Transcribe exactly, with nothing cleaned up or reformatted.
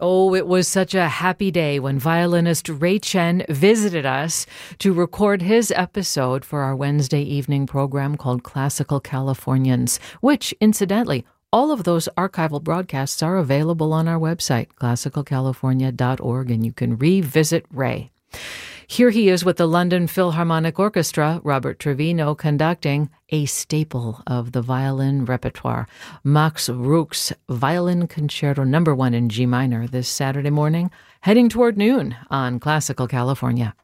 Oh, it was such a happy day when violinist Ray Chen visited us to record his episode for our Wednesday evening program called Classical Californians, which, incidentally, all of those archival broadcasts are available on our website, classical california dot org, and you can revisit Ray. Here he is with the London Philharmonic Orchestra, Robert Trevino conducting a staple of the violin repertoire, Max Bruch's Violin Concerto Number One in G minor this Saturday morning, heading toward noon on Classical California.